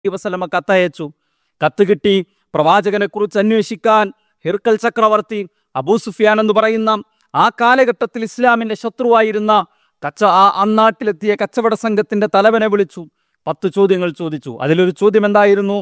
വസല്ലമ കത്തയച്ചു. കത്ത് കിട്ടി. പ്രവാചകനെ കുറിച്ച് അന്വേഷിക്കാൻ ഹിർക്കൽ ചക്രവർത്തി അബൂ സുഫിയാൻ എന്ന് പറയുന്ന ആ കാലഘട്ടത്തിൽ ഇസ്ലാമിന്റെ ശത്രുവായിരുന്ന അന്നാട്ടിലെത്തിയ കച്ചവട സംഘത്തിന്റെ തലവനെ വിളിച്ചു. 10 ചോദ്യങ്ങൾ ചോദിച്ചു. അതിലൊരു ചോദ്യം എന്തായിരുന്നു?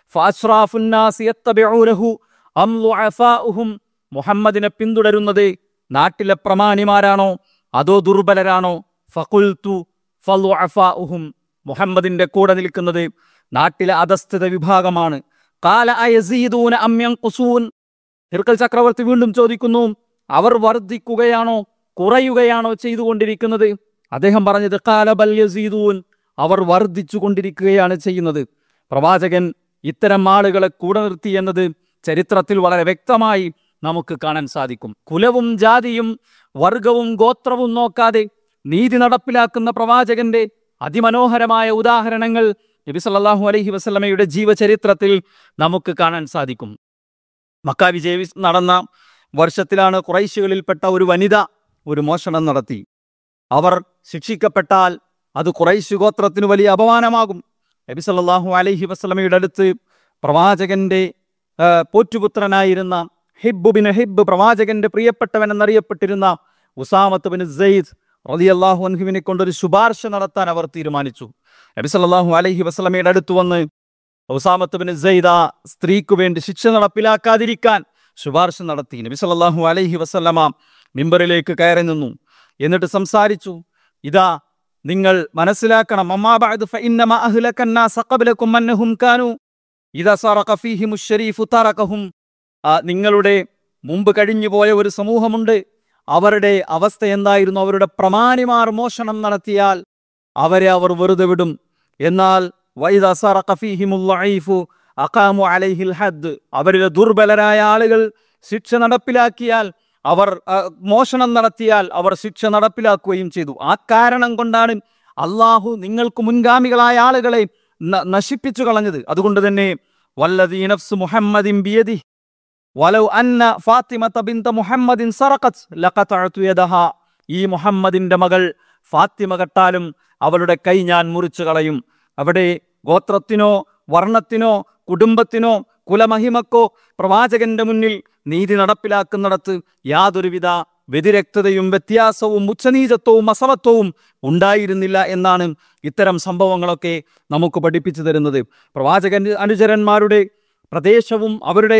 മുഹമ്മദിനെ പിന്തുടരുന്നത് നാട്ടിലെ പ്രമാണിമാരാണോ അതോ ദുർബലരാണോ? ഫഖുൽതു ഫളുഅഫാഉഹും, മുഹമ്മദിന്റെ കൂടെ നിൽക്കുന്നത് നാട്ടിലെ അധസ്ഥിത വിഭാഗമാണ്. ഖാല അയസീദൂന അം യൻഖുസൂൻ, ഹിർക്കൽ ചക്രവർത്തി വീണ്ടും ചോദിക്കുന്നു, അവർ വർദ്ധിക്കുകയാണോ കുറയുകയാണോ ചെയ്തുകൊണ്ടിരിക്കുന്നത്? അദ്ദേഹം പറഞ്ഞത് ഖാല ബൽ യസീദൂൻ, അവർ വർദ്ധിച്ചു കൊണ്ടിരിക്കുകയാണ് ചെയ്യുന്നത്. പ്രവാചകൻ ഇത്തരം ആളുകളെ കൂടെ നിർത്തി എന്നത് ചരിത്രത്തിൽ വളരെ വ്യക്തമായി നമുക്ക് കാണാൻ സാധിക്കും. കുലവും ജാതിയും വർഗവും ഗോത്രവും നോക്കാതെ നീതി നടപ്പിലാക്കുന്ന പ്രവാചകന്റെ അതിമനോഹരമായ ഉദാഹരണങ്ങൾ നബി സല്ലല്ലാഹു അലൈഹി വസല്ലമയുടെ ജീവചരിത്രത്തിൽ നമുക്ക് കാണാൻ സാധിക്കും. മക്ക വിജയം നടന്ന വർഷത്തിലാണ് ഖുറൈശികളിൽപ്പെട്ട ഒരു വനിത ഒരു മോഷണം നടത്തി. അവർ ശിക്ഷിക്കപ്പെട്ടാൽ അത് ഖുറൈശ് ഗോത്രത്തിന് വലിയ അപമാനമാകും. നബി സല്ലല്ലാഹു അലൈഹി വസല്ലമയുടെ അടുത്ത് പ്രവാചകന്റെ പോറ്റുപുത്രനായിരുന്ന ഹിബ്ബ് ബിൻ ഹിബ്ബ്, പ്രവാചകന്റെ പ്രിയപ്പെട്ടവൻ എന്നറിയപ്പെട്ടിരുന്ന ഉസാമത്ത് ബിൻ സെയ്ദ് റളിയല്ലാഹു അൻഹുവിനെ കൊണ്ടൊരു ശുപാർശ നടത്താൻ അവർ തീരുമാനിച്ചു. നബി സല്ലല്ലാഹു അലൈഹി വസല്ലമയുടെ അടുത്ത് വന്ന് ഉസാമത്ത് ബിൻ സെയ്ദ് ആ സ്ത്രീക്ക് വേണ്ടി ശിക്ഷ നടപ്പിലാക്കാതിരിക്കാൻ ശുപാർശ നടത്തി. നബി സല്ലല്ലാഹു അലൈഹി വസല്ലമ മിമ്പറിലേക്ക് കയറി നിന്നു. എന്നിട്ട് സംസാരിച്ചു. ഇതാ, നിങ്ങൾ മനസ്സിലാക്കണം, അമ്മാ ബഅദ് ഫഇന്നമാ അഹ്ലകന്നാസ ഖബ്ലകും അന്നഹും കാനൂ ഇദാ സറഖ ഫീഹിമുശ് ശരീഫു തറകഹും. നിങ്ങളുടെ മുമ്പ് കഴിഞ്ഞുപോയ ഒരു സമൂഹമുണ്ട്. അവരുടെ അവസ്ഥ എന്തായിരുന്നു? അവരുടെ പ്രമാണിമാർ മോഷണം നടത്തിയാൽ അവരെ അവർ വെറുതെ വിടും. എന്നാൽ വഇദാ സറഖ ഫീഹിമുൽ ലഈഫു അഖാമു അലൈഹിൽ ഹദ്, അവരിലെ ദുർബലരായ ആളുകൾ ശിക്ഷ നടപ്പിലാക്കിയാൽ, അവർ മോഷണം നടത്തിയാൽ അവർ ശിക്ഷ നടപ്പിലാക്കുകയും ചെയ്തു. ആ കാരണം കൊണ്ടാണ് അള്ളാഹു നിങ്ങൾക്ക് മുൻഗാമികളായ ആളുകളെ നശിപ്പിച്ചു കളഞ്ഞത്. അതുകൊണ്ട് തന്നെ വല്ലദീ നഫ്സു മുഹമ്മദിൻ ബിയദിഹി വലൗ അന്ന ഫാത്തിമത ബിൻത മുഹമ്മദിൻ സറഖത് ലഖതഅതു യദഹാ, ഈ മുഹമ്മദിന്റെ മകൾ ഫാത്തിമ കട്ടാലും അവളുടെ കൈ ഞാൻ മുറിച്ചു കളയും. അവിടെ ഗോത്രത്തിനോ വർണ്ണത്തിനോ കുടുംബത്തിനോ കുലമഹിമക്കോ പ്രവാചകന്റെ മുന്നിൽ നീതി നടപ്പിലാക്കുന്നിടത്ത് യാതൊരുവിധ വ്യതിരക്തതയും വ്യത്യാസവും ഉച്ചനീചത്വവും അസമത്വവും ഉണ്ടായിരുന്നില്ല എന്നാണ് ഇത്തരം സംഭവങ്ങളൊക്കെ നമുക്ക് പഠിപ്പിച്ചു തരുന്നത്. പ്രവാചകൻ അനുചരന്മാരുടെ പ്രദേശവും അവരുടെ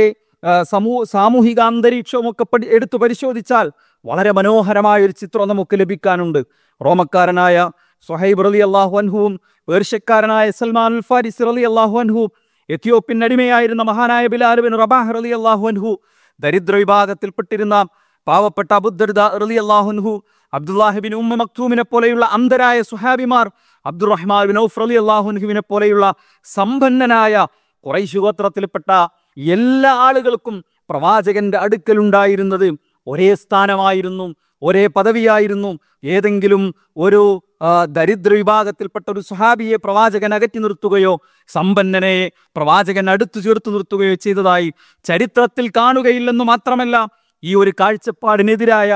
സാമൂഹിക അന്തരീക്ഷവും ഒക്കെ എടുത്തു പരിശോധിച്ചാൽ വളരെ മനോഹരമായ ഒരു ചിത്രം നമുക്ക് ലഭിക്കാനുണ്ട്. റോമക്കാരനായ സുഹൈബ് റളിയല്ലാഹു അൻഹുവും പേർഷ്യക്കാരനായ സൽമാൻ അൽ ഫാരിസി റളിയല്ലാഹു അൻഹു, എത്യോപ്യൻ അടിമയായിരുന്ന മഹാനായ ബിലാൽ ബിൻ റബാഹ് റളിയല്ലാഹു അൻഹു, ദരിദ്ര വിഭാഗത്തിൽപ്പെട്ടിരുന്ന പാവപ്പെട്ട അബൂ ദർദാ റളിയല്ലാഹു അൻഹു, അബ്ദുല്ലാഹി ബിൻ ഉമ്മ മക്തൂമിനെ പോലെയുള്ള അന്ധരായ സുഹാബിമാർ, അബ്ദുറഹ്മാൻ ബിൻ ഔഫ് റളിയല്ലാഹു അൻഹുവിനെ പോലെയുള്ള സമ്പന്നനായ ഖുറൈശ് ഗോത്രത്തിൽപ്പെട്ട എല്ലാ ആളുകൾക്കും പ്രവാചകന്റെ അടുക്കലുണ്ടായിരുന്നത് ഒരേ സ്ഥാനമായിരുന്നു, ഒരേ പദവിയായിരുന്നു. ഏതെങ്കിലും ഒരു ദരിദ്ര വിഭാഗത്തിൽപ്പെട്ട ഒരു സുഹാബിയെ പ്രവാചകൻ അകറ്റി നിർത്തുകയോ സമ്പന്നനെ പ്രവാചകൻ അടുത്തു ചേർത്ത് നിർത്തുകയോ ചെയ്തതായി ചരിത്രത്തിൽ കാണുകയില്ലെന്ന് മാത്രമല്ല, ഈ ഒരു കാഴ്ചപ്പാടിനെതിരായ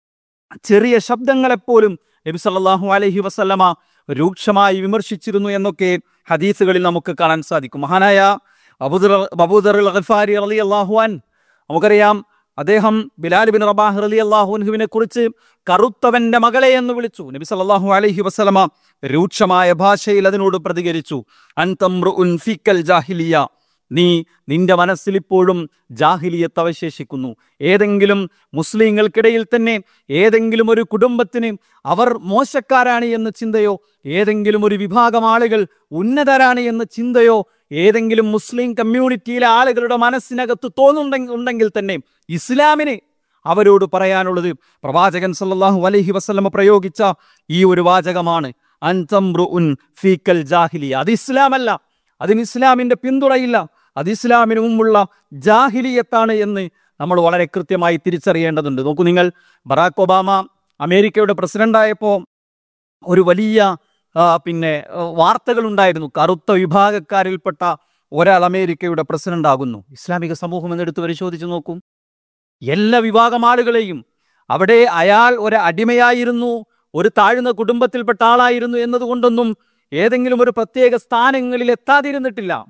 ചെറിയ ശബ്ദങ്ങളെപ്പോലും നബി സല്ലല്ലാഹു അലൈഹി വസല്ലമ രൂക്ഷമായി വിമർശിച്ചിരുന്നു എന്നൊക്കെ ഹദീസുകളിൽ നമുക്ക് കാണാൻ സാധിക്കും. മഹാനായ അബൂ ദർ അൽ ഗിഫാരി റളിയല്ലാഹു അൻഹു, നമുക്കറിയാം, അദ്ദേഹം ബിലാൽ ബിൻ റബാഹ് റളിയല്ലാഹു അൻഹുവിനെ കുറിച്ച് കറുത്തവന്റെ മകളെ എന്ന് വിളിച്ചു. നബി സല്ലല്ലാഹു അലൈഹി വസല്ലമ രൂക്ഷമായ ഭാഷയിൽ അതിനോട് പ്രതികരിച്ചു. അൻതംറുഉൻ ഫിക്കൽ ജാഹിലിയ, നിന്റെ മനസ്സിൽ ഇപ്പോഴും ജാഹിലിയത്ത് അവശേഷിക്കുന്നു. ഏതെങ്കിലും മുസ്ലിങ്ങൾക്കിടയിൽ തന്നെ ഏതെങ്കിലും ഒരു കുടുംബത്തിന് അവർ മോശക്കാരാണ് എന്ന ചിന്തയോ, ഏതെങ്കിലും ഒരു വിഭാഗം ആളുകൾ ഉന്നതരാണ് എന്ന ചിന്തയോ ഏതെങ്കിലും മുസ്ലിം കമ്മ്യൂണിറ്റിയിലെ ആളുകളുടെ മനസ്സിനകത്ത് തോന്നുന്നുണ്ടെങ്കിൽ തന്നെ ഇസ്ലാമിന് അവരോട് പറയാനുള്ളത് പ്രവാചകൻ സല്ലല്ലാഹു അലൈഹി വസല്ലമ പ്രയോഗിച്ച ഈ ഒരു വാചകമാണ്, അൻതംറുഉൻ ഫീക്കൽ ജാഹിലിയ. അത് ഇസ്ലാമല്ല, അതിന് ഇസ്ലാമിന്റെ പിന്തുണയില്ല, അത് ഇസ്ലാമിന് മുമ്പുള്ള ജാഹിലിയത്താണ് എന്ന് നമ്മൾ വളരെ കൃത്യമായി തിരിച്ചറിയേണ്ടതുണ്ട്. നോക്കൂ നിങ്ങൾ, ബറാക് ഒബാമ അമേരിക്കയുടെ പ്രസിഡന്റായപ്പോൾ ഒരു വലിയ വാർത്തകൾ ഉണ്ടായിരുന്നു. കറുത്ത വിഭാഗക്കാരിൽപ്പെട്ട ഒരാൾ അമേരിക്കയുടെ പ്രസിഡന്റ് ആകുന്നു. ഇസ്ലാമിക സമൂഹം എന്നെടുത്ത് പരിശോധിച്ച് നോക്കും, എല്ലാ വിഭാഗം ആളുകളെയും, അവിടെ അയാൾ ഒരു അടിമയായിരുന്നു, ഒരു താഴ്ന്ന കുടുംബത്തിൽപ്പെട്ട ആളായിരുന്നു എന്നതുകൊണ്ടൊന്നും ഏതെങ്കിലും ഒരു പ്രത്യേക സ്ഥാനങ്ങളിൽ എത്താതിരുന്നിട്ടില്ല.